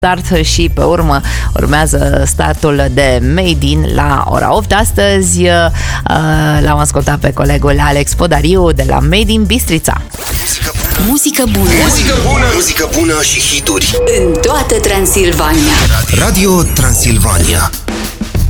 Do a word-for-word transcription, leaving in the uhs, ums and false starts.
start și pe urmă urmează startul de Made in la ora opt. Astăzi uh, l-am ascultat pe colegul Alex Podariu de la Made in Bistrița. Muzică bună. Muzică bună. Muzică bună și hituri În toată Transilvania. Radio Transilvania.